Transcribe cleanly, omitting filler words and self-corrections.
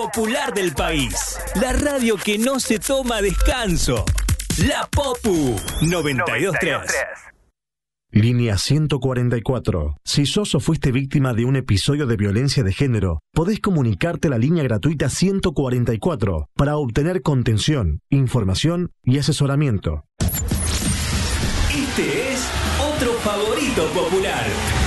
Popular del país. La radio que no se toma descanso. La Popu 92.3. Línea 144. Si sos o fuiste víctima de un episodio de violencia de género, podés comunicarte a la línea gratuita 144 para obtener contención, información y asesoramiento. Este es otro favorito popular.